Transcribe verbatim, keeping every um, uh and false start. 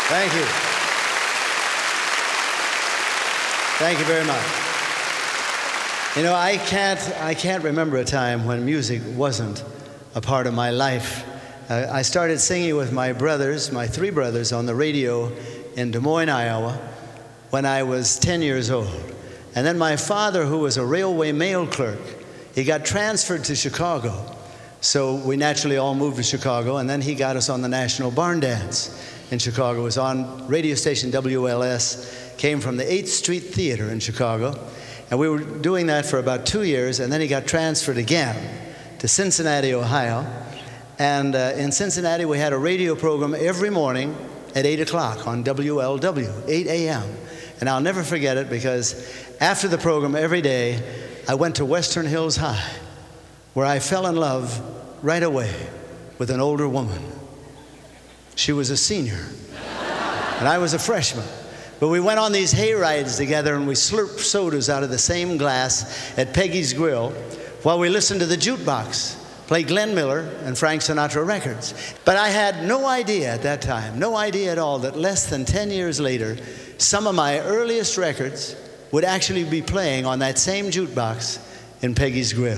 Thank you. Thank you very much. You know, I can't, I can't remember a time when music wasn't a part of my life. Uh, I started singing with my brothers, my three brothers, on the radio in Des Moines, Iowa, when I was ten years old. And then my father, who was a railway mail clerk, he got transferred to Chicago. So we naturally all moved to Chicago, and then he got us on the National Barn Dance in Chicago. It was on radio station W L S, came from the eighth Street Theater in Chicago. And we were doing that for about two years, and then he got transferred again to Cincinnati, Ohio. And uh, in Cincinnati, we had a radio program every morning at eight o'clock on W L W, eight a.m. And I'll never forget it, because after the program every day, I went to Western Hills High, where I fell in love right away with an older woman. She was a senior, and I was a freshman. But we went on these hay rides together, and we slurped sodas out of the same glass at Peggy's Grill while we listened to the jukebox play Glenn Miller and Frank Sinatra records. But I had no idea at that time, no idea at all, that less than ten years later, some of my earliest records would actually be playing on that same jukebox in Peggy's Grill.